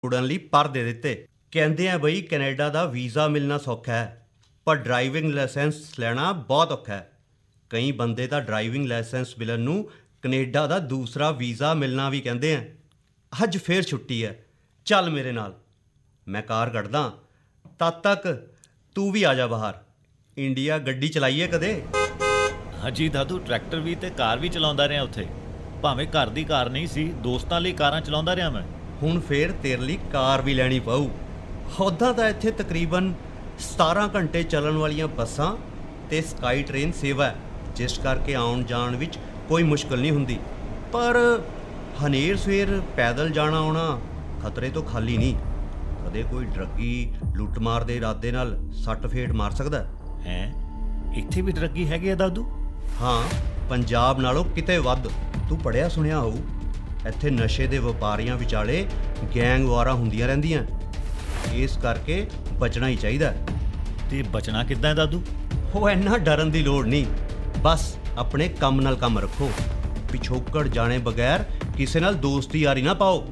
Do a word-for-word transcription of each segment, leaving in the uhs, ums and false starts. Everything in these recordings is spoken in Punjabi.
ਉਡਣ ਲਈ ਪਰ ਦੇ ਦਿੱਤੇ। ਕਹਿੰਦੇ ਆ ਬਈ ਕੈਨੇਡਾ ਦਾ ਵੀਜ਼ਾ ਮਿਲਣਾ ਸੌਖਾ ਹੈ, ਪਰ ਡਰਾਈਵਿੰਗ ਲਾਇਸੈਂਸ ਲੈਣਾ ਬਹੁਤ ਔਖਾ ਹੈ। ਕਈ ਬੰਦੇ ਤਾਂ ਡਰਾਈਵਿੰਗ ਲਾਇਸੈਂਸ ਮਿਲਣ ਨੂੰ ਕੈਨੇਡਾ ਦਾ ਦੂਸਰਾ ਵੀਜ਼ਾ ਮਿਲਣਾ ਵੀ ਕਹਿੰਦੇ ਆ। ਅੱਜ ਫੇਰ ਛੁੱਟੀ ਹੈ, ਚੱਲ ਮੇਰੇ ਨਾਲ, ਮੈਂ ਕਾਰ ਕੱਢਦਾ। ਤਦ ਤੱਕ ਤੂੰ ਵੀ ਆ ਜਾ ਬਾਹਰ। ਇੰਡੀਆ ਗੱਡੀ ਚਲਾਈਏ ਕਦੇ? ਹਾਂਜੀ ਦਾਦੂ, ਟਰੈਕਟਰ ਵੀ ਤੇ ਕਾਰ ਵੀ ਚਲਾਉਂਦਾ ਰਿਹਾ ਉੱਥੇ। ਭਾਵੇਂ ਘਰ ਦੀ ਕਾਰ ਨਹੀਂ ਸੀ, ਦੋਸਤਾਂ ਲਈ ਕਾਰਾਂ ਚਲਾਉਂਦਾ ਰਿਹਾ ਮੈਂ। ਹੁਣ ਫੇਰ ਤੇਰੇ ਲਈ ਕਾਰ ਵੀ ਲੈਣੀ ਪਊ। ਉੱਦਾਂ ਤਾਂ ਇੱਥੇ ਤਕਰੀਬਨ ਸਤਾਰਾਂ ਘੰਟੇ ਚੱਲਣ ਵਾਲੀਆਂ ਬੱਸਾਂ ਅਤੇ ਸਕਾਈ ਟ੍ਰੇਨ ਸੇਵਾ ਹੈ, ਜਿਸ ਕਰਕੇ ਆਉਣ ਜਾਣ ਵਿੱਚ ਕੋਈ ਮੁਸ਼ਕਿਲ ਨਹੀਂ ਹੁੰਦੀ। ਪਰ ਹਨੇਰ ਸਵੇਰ ਪੈਦਲ ਜਾਣਾ ਆਉਣਾ ਖਤਰੇ ਤੋਂ ਖਾਲੀ ਨਹੀਂ। ਕਦੇ ਕੋਈ ਡਰੱਗੀ ਲੁੱਟਮਾਰ ਦੇ ਇਰਾਦੇ ਨਾਲ ਸੱਟ ਫੇਟ ਮਾਰ ਸਕਦਾ ਹੈ। ਇੱਥੇ ਵੀ ਡਰੱਗੀ ਹੈਗੇ ਆ ਦਾਦੂ? ਹਾਂ, ਪੰਜਾਬ ਨਾਲੋਂ ਕਿਤੇ ਵੱਧ। ਤੂੰ ਪੜ੍ਹਿਆ ਸੁਣਿਆ ਹੋਊ, ਇੱਥੇ ਨਸ਼ੇ ਦੇ ਵਪਾਰੀਆਂ ਵਿਚਾਲੇ ਗੈਂਗ ਵਾਰਾਂ ਹੁੰਦੀਆਂ ਰਹਿੰਦੀਆਂ। ਇਸ ਕਰਕੇ ਬਚਣਾ ਹੀ ਚਾਹੀਦਾ। ਤੇ ਬਚਣਾ ਕਿੱਦਾਂ ਹੈ ਦਾਦੂ? ਉਹ ਇੰਨਾ ਡਰਨ ਦੀ ਲੋੜ ਨਹੀਂ, ਬਸ ਆਪਣੇ ਕੰਮ ਨਾਲ ਕੰਮ ਰੱਖੋ। ਪਿਛੋਕੜ ਜਾਣੇ ਬਗੈਰ ਕਿਸੇ ਨਾਲ ਦੋਸਤੀ ਯਾਰੀ ਨਾ ਪਾਓ।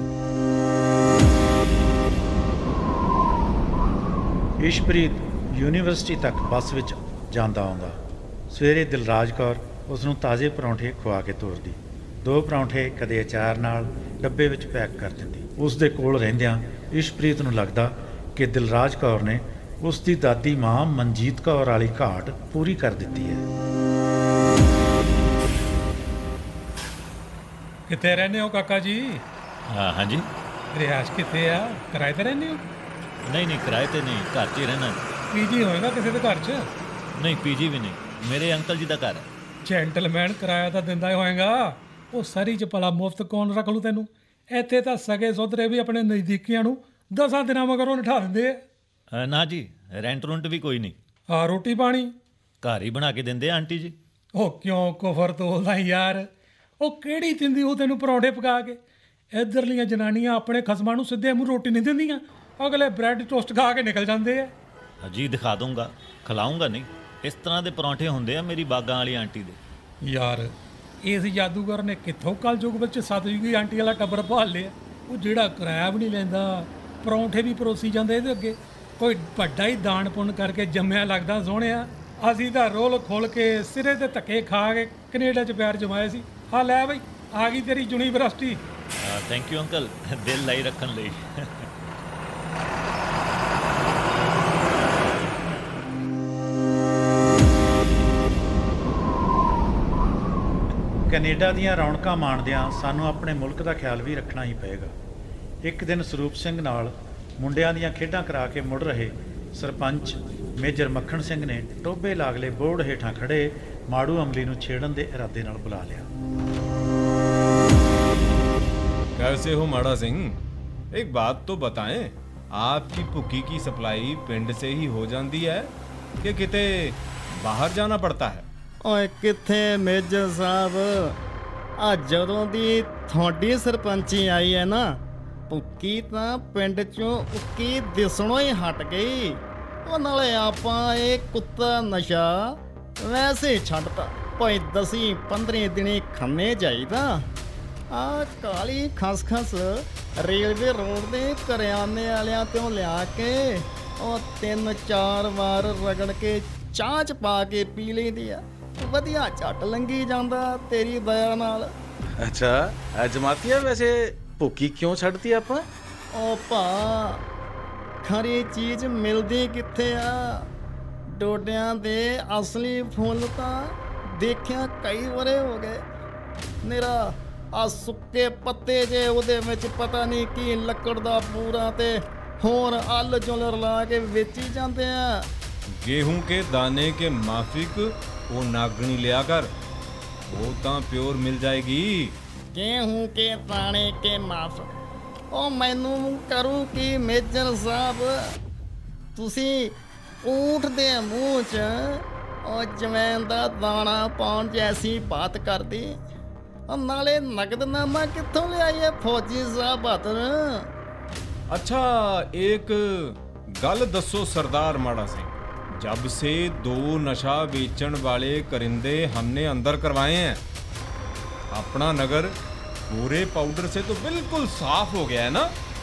ਇਸ਼ਪ੍ਰੀਤ ਯੂਨੀਵਰਸਿਟੀ ਤੱਕ ਬੱਸ ਵਿੱਚ ਜਾਂਦਾ ਆਉਂਦਾ। ਸਵੇਰੇ ਦਿਲਰਾਜ ਕੌਰ ਉਸ ਨੂੰ ਤਾਜ਼ੇ ਪਰੌਂਠੇ ਖਵਾ ਕੇ ਤੋਰਦੀ। ਦੋ ਪਰੌਂਠੇ ਕਦੇ ਅਚਾਰ ਨਾਲ ਡੱਬੇ ਵਿੱਚ ਪੈਕ ਕਰ ਦਿੰਦੀ। ਉਸ ਦੇ ਕੋਲ ਰਹਿੰਦਿਆਂ ਇਸ਼ਪ੍ਰੀਤ ਨੂੰ ਲੱਗਦਾ ਕਿ ਦਿਲਰਾਜ ਕੌਰ ਨੇ ਉਸ ਦੀ ਦਾਦੀ ਮਾਂ ਮਨਜੀਤ ਕੌਰ ਵਾਲੀ ਘਾਟ ਪੂਰੀ ਕਰ ਦਿੱਤੀ ਹੈ। ਕਿੱਥੇ ਰਹਿੰਦੇ ਹੋ ਕਾਕਾ ਜੀ? ਹਾਂ ਹਾਂਜੀ। ਰਿਹਾਇਸ਼ ਕਿੱਥੇ ਆ? ਕਿਰਾਏ ਤੇ ਰਹਿੰਦੇ ਹੋ? ਨਹੀਂ ਨਹੀਂ, ਕਿਰਾਏ ਤੇ ਨਹੀਂ, ਘਰ 'ਚ ਹੀ ਰਹਿਣਾ। ਪੀਜੀ ਹੋਏਗਾ ਕਿਸੇ ਦੇ ਘਰ 'ਚ? ਨਹੀਂ, ਪੀਜੀ ਵੀ ਨਹੀਂ, ਮੇਰੇ ਅੰਕਲ ਜੀ ਦਾ ਘਰ ਹੈ। ਜੈਂਟਲਮੈਨ ਕਿਰਾਇਆ ਤਾਂ ਦਿੰਦਾ ਹੀ ਹੋਏਗਾ। ਉਹ ਸਰੀ 'ਚ ਭਲਾ ਮੁਫਤ ਕੌਣ ਰੱਖ ਲੂ ਤੈਨੂੰ? ਇੱਥੇ ਤਾਂ ਸਗੇ ਸੁਧਰੇ ਵੀ ਆਪਣੇ ਨਜ਼ਦੀਕੀਆਂ ਨੂੰ ਦਸਾਂ ਦਿਨਾਂ ਮਗਰੋਂ ਨਿਠਾ ਦਿੰਦੇ ਆ। ਨਾ ਜੀ, ਰੈਂਟ ਰੁੰਟ ਵੀ ਕੋਈ ਨਹੀਂ। ਆ ਰੋਟੀ ਪਾਣੀ ਘਰ ਹੀ ਬਣਾ ਕੇ ਦਿੰਦੇ ਆ ਆਂਟੀ ਜੀ। ਉਹ ਕਿਉਂ ਕੁਫਰ ਤੋਲਦਾ ਯਾਰ? ਉਹ ਕਿਹੜੀ ਦਿੰਦੀ ਉਹ ਤੈਨੂੰ ਪਰੌਂਠੇ ਪਕਾ ਕੇ? ਇੱਧਰਲੀਆਂ ਜਨਾਨੀਆਂ ਆਪਣੇ ਖਸਮਾਂ ਨੂੰ ਸਿੱਧੇ ਮੂੰਹ ਰੋਟੀ ਨਹੀਂ ਦਿੰਦੀਆਂ, ਅਗਲੇ ਬ੍ਰੈਡ ਟੋਸਟ ਖਾ ਕੇ ਨਿਕਲ ਜਾਂਦੇ ਆ। ਜੀ ਦਿਖਾ ਦੂੰਗਾ, ਖਿਲਾਊਂਗਾ ਨਹੀਂ। ਇਸ ਤਰ੍ਹਾਂ ਦੇ ਪਰੌਂਠੇ ਹੁੰਦੇ ਆ ਮੇਰੀ ਬਾਗਾਂ ਵਾਲੀ ਆਂਟੀ ਦੇ। ਯਾਰ ਇਸ ਜਾਦੂਗਰ ਨੇ ਕਿੱਥੋਂ ਕਲਯੁੱਗ ਵਿੱਚ ਸਤਯੁਗੀ ਆਂਟੀ ਵਾਲਾ ਟੱਬਰ ਭਾਲ ਲਿਆ। ਉਹ ਜਿਹੜਾ ਕਿਰਾਇਆ ਵੀ ਨਹੀਂ ਲੈਂਦਾ, ਪਰੌਂਠੇ ਵੀ ਪਰੋਸੀ ਜਾਂਦੇ ਇਹਦੇ ਅੱਗੇ। ਕੋਈ ਵੱਡਾ ਹੀ ਦਾਨ ਪੁੰਨ ਕਰਕੇ ਜੰਮਿਆ ਲੱਗਦਾ ਸੋਹਣਿਆ। ਅਸੀਂ ਤਾਂ ਰੋਲ ਖੋਲ ਕੇ ਸਿਰੇ ਤੇ ਧੱਕੇ ਖਾ ਕੇ ਕੈਨੇਡਾ 'ਚ ਪੈਰ ਜਮਾਏ ਸੀ। ਆ ਲੈ ਬਈ, ਆ ਗਈ ਤੇਰੀ ਯੂਨੀਵਰਸਿਟੀ। ਥੈਂਕ ਯੂ ਅੰਕਲ, ਦਿਲ ਲਾਈ ਰੱਖਣ ਲਈ। ਕੈਨੇਡਾ ਦੀਆਂ ਰੌਣਕਾਂ ਮਾਣਦਿਆਂ ਸਾਨੂੰ ਆਪਣੇ ਮੁਲਕ ਦਾ ਖਿਆਲ ਵੀ ਰੱਖਣਾ ਹੀ ਪਏਗਾ। ਇੱਕ ਦਿਨ ਸਰੂਪ ਸਿੰਘ ਨਾਲ ਮੁੰਡਿਆਂ ਦੀਆਂ ਖੇਡਾਂ ਕਰਾ ਕੇ ਮੁੜ ਰਹੇ ਸਰਪੰਚ ਮੇਜਰ ਮੱਖਣ ਸਿੰਘ ਨੇ ਟੋਭੇ ਲਾਗਲੇ ਬੋਰਡ ਹੇਠਾਂ ਖੜੇ ਮਾੜੂ ਅਮਲੀ ਨੂੰ ਛੇੜਨ ਦੇ ਇਰਾਦੇ ਨਾਲ ਬੁਲਾ ਲਿਆ। कैसे हो माड़ा सिंह? एक बात तो बताएं, आपकी भुक्की की सप्लाई पिंड से ही हो जाती है कि किते बाहर जाना पड़ता है? ਓਏ ਕਿੱਥੇ ਮੇਜਰ ਸਾਹਿਬ, ਆ ਜਦੋਂ ਦੀ ਤੁਹਾਡੀ ਸਰਪੰਚੀ ਆਈ ਹੈ ਨਾ, ਭੁੱਕੀ ਤਾਂ ਪਿੰਡ ਚੋਂ ਉੱਕੀ ਦਿਸਣੋਂ ਹੀ ਹਟ ਗਈ। ਉਹ ਨਾਲੇ ਆਪਾਂ ਇਹ ਕੁੱਤਾ ਨਸ਼ਾ ਵੈਸੇ ਛੱਡਤਾ। ਭਾਈ ਦਸੀਂ ਪੰਦਰਾਂ ਦਿਨੀ ਖੰਨੇ ਜਾਈਦਾ। ਆ ਕਾਲੀ ਖਸਖਸ ਰੇਲਵੇ ਰੋਡ ਦੇ ਕਰਿਆਨੇ ਵਾਲਿਆਂ ਤੋਂ ਲਿਆ ਕੇ ਉਹ ਤਿੰਨ ਚਾਰ ਵਾਰ ਰਗੜ ਕੇ ਚਾਹ 'ਚ ਪਾ ਕੇ ਪੀ ਲੈਂਦੀ ਆ। ਵਧੀਆ ਝੱਟ ਲੰਘੀ ਜਾਂਦਾ ਤੇਰੀ ਦਇਆ ਨਾਲ। ਅੱਛਾ, ਅਜਮਾਤੀ ਆ। ਵੈਸੇ ਭੁੱਕੀ ਕਿਉਂ ਛੱਡਤੀ ਆਪਾਂ? ਉਹ ਭਾ, ਖਰੀ ਚੀਜ਼ ਮਿਲਦੀ ਕਿੱਥੇ ਆ? ਡੋਡਿਆਂ ਦੇ ਅਸਲੀ ਫੁੱਲ ਤਾਂ ਦੇਖਿਆ ਕਈ ਵਰੇ ਹੋ ਗਏ। ਮੇਰਾ ਆ ਸੁੱਕੇ ਪੱਤੇ ਜੇ ਉਹਦੇ ਵਿੱਚ ਪਤਾ ਨਹੀਂ ਕੀ ਲੱਕੜ ਦਾ ਪੂਰਾ ਤੇ ਹੋਰ ਅੱਲ ਚੁੱਲ ਰਲਾ ਕੇ ਵੇਚੀ ਜਾਂਦੇ ਆ। गेहूं के दाने के माफिक वो नागनी लिया कर, वो तो प्योर मिल जाएगी। गेहूं के दाने के माफ ਉਹ ਮੈਨੂੰ ਕਰੂ ਕੀ ਮੇਜਰ ਸਾਹਿਬ? ਤੁਸੀਂ ਊਠ ਦੇ ਮੂੰਹ 'ਚ ਉਹ ਜਵੈਨ ਦਾ ਦਾਣਾ ਪਾਉਣ ਜੈਸੀ ਬਾਤ ਕਰਦੀ। ਨਾਲੇ ਨਗਦਨਾਮਾ ਕਿੱਥੋਂ ਲਿਆਈਏ ਫੌਜੀ ਸਾਹਿਬ ਬਹਾਦਰ? अच्छा, एक गल दसो सरदार माड़ा सिंह, जब से दो नशा बेचण वाले करिंदे हमने अंदर करवाए हैं, अपना नगर गोरे पाउडर से तो बिल्कुल साफ हो गया है ना।